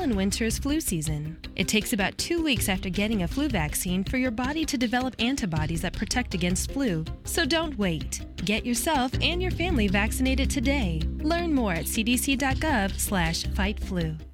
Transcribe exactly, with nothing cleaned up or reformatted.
and winter's flu season. It takes about two weeks after getting a flu vaccine for your body to develop antibodies that protect against flu. So don't wait. Get yourself and your family vaccinated today. Learn more at c d c dot gov slash fight flu.